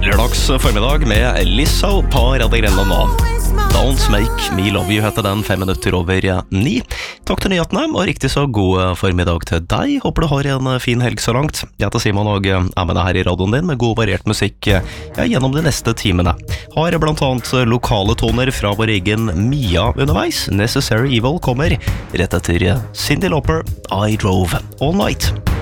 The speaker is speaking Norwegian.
Lørdags formiddag med Lizzo på Radio Grønland nå. Don't Make Me Love You heter den 5 minutter over 9. Takk til nyhetene, og riktig så god formiddag til deg. Håper du har en fin helg så langt. Jeg heter Simon og er med deg her i radioen din med god variert musikk gjennom de neste timene. Har blant annet lokale toner fra vår egen Mia underveis. Necessary Evil kommer rett etter Cyndi Lauper, I Drove All Night.